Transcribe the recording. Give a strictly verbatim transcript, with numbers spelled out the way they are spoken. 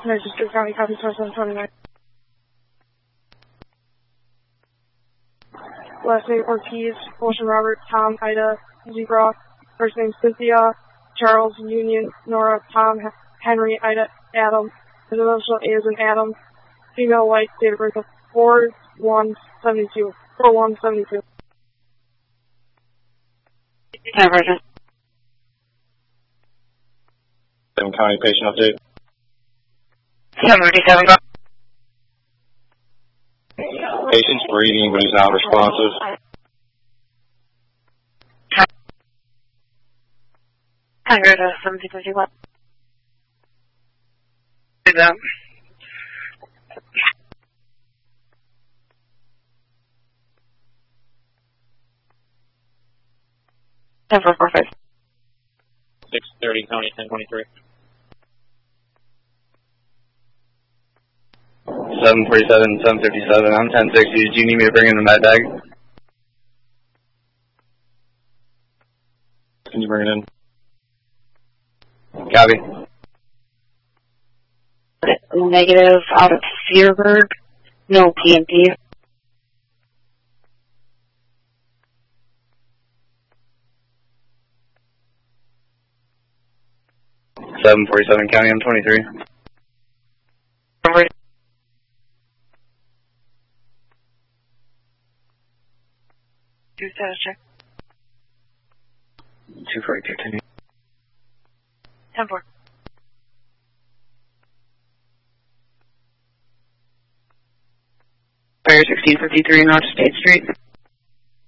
Manchester County, copy seven twenty-nine. Last name Ortiz, Ocean Robert, Tom, Ida, Zebra. First name Cynthia, Charles, Union, Nora, Tom, Henry, Ida, Adam. His initial A is an Adam. Female, white, date of birth of four one seventy-two. four one seventy-two. Conversion. Seven County patient update. seven thirty-seven. Patient's breathing, but he's not responsive. Hundred uh, seventy thirty-one. Is that? Ten four four five. Six thirty County ten twenty three. Seven forty seven, seven fifty seven. I'm ten sixty. Do you need me to bring in the med bag? Can you bring it in? Copy. Negative out of Cedarburg. No P M P. Seven forty seven County M twenty three. Do status check. Two forty two. Ten four. Fire sixteen fifty three North State Street.